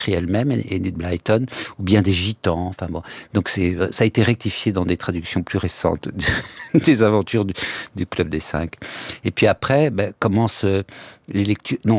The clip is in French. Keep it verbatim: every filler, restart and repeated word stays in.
elle-même, Enid Blyton, ou bien des gitans. Enfin bon, donc c'est, ça a été rectifié dans des traductions plus récentes des aventures du, du Club des Cinq. Et puis après, ben, commencent les lectures. Non,